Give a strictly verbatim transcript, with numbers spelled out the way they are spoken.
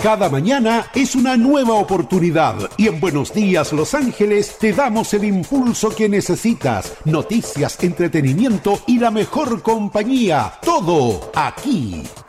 Cada mañana es una nueva oportunidad y en Buenos Días Los Ángeles te damos el impulso que necesitas. Noticias, entretenimiento y la mejor compañía. Todo aquí.